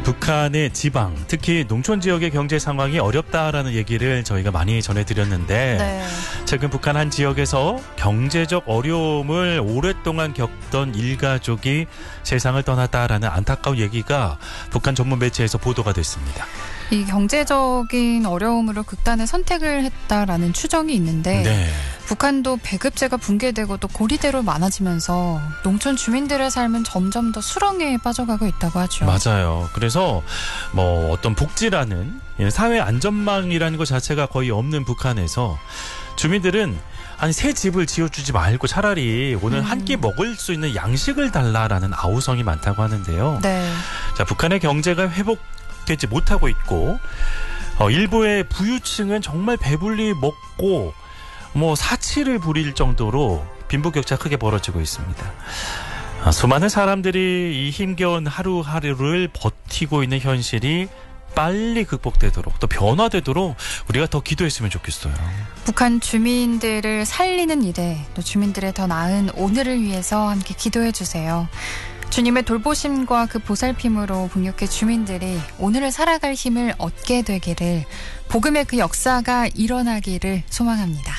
북한의 지방, 특히 농촌 지역의 경제 상황이 어렵다라는 얘기를 저희가 많이 전해드렸는데 네. 최근 북한 한 지역에서 경제적 어려움을 오랫동안 겪던 일가족이 세상을 떠났다라는 안타까운 얘기가 북한 전문 매체에서 보도가 됐습니다. 이 경제적인 어려움으로 극단의 선택을 했다라는 추정이 있는데 네. 북한도 배급제가 붕괴되고 또 고리대로 많아지면서 농촌 주민들의 삶은 점점 더 수렁에 빠져가고 있다고 하죠. 맞아요. 그래서 어떤 복지라는 사회 안전망이라는 것 자체가 거의 없는 북한에서 주민들은 아니 새 집을 지어주지 말고 차라리 오늘 한 끼 먹을 수 있는 양식을 달라라는 아우성이 많다고 하는데요. 네. 자, 북한의 경제가 회복되지 못하고 있고 일부의 부유층은 정말 배불리 먹고 사치를 부릴 정도로 빈부격차 크게 벌어지고 있습니다. 수많은 사람들이 이 힘겨운 하루하루를 버티고 있는 현실이 빨리 극복되도록 또 변화되도록 우리가 더 기도했으면 좋겠어요. 북한 주민들을 살리는 일에 또 주민들의 더 나은 오늘을 위해서 함께 기도해 주세요. 주님의 돌보심과 그 보살핌으로 북녘의 주민들이 오늘을 살아갈 힘을 얻게 되기를, 복음의 그 역사가 일어나기를 소망합니다.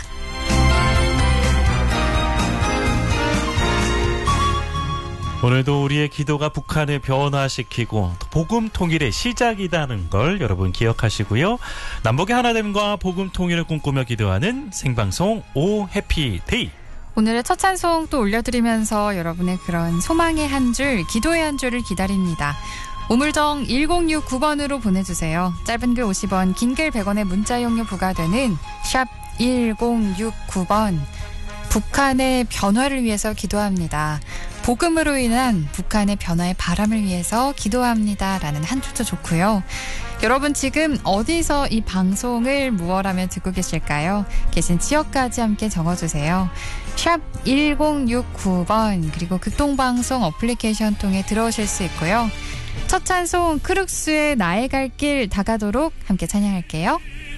오늘도 우리의 기도가 북한을 변화시키고 복음 통일의 시작이라는 걸 여러분 기억하시고요. 남북의 하나됨과 복음 통일을 꿈꾸며 기도하는 생방송 오 해피데이. 오늘의 첫 찬송 또 올려드리면서 여러분의 그런 소망의 한 줄, 기도의 한 줄을 기다립니다. 우물정 1069번으로 보내주세요. 짧은 글 50원, 긴 글 100원의 문자 용료 부과되는 샵 1069번. 북한의 변화를 위해서 기도합니다. 복음으로 인한 북한의 변화의 바람을 위해서 기도합니다. 라는 한 줄도 좋고요. 여러분 지금 어디서 이 방송을 무엇하며 듣고 계실까요? 계신 지역까지 함께 적어주세요. 샵 1069번, 그리고 극동방송 어플리케이션 통해 들어오실 수 있고요. 첫 찬송 크룩스의 나의 갈 길 다가도록 함께 찬양할게요.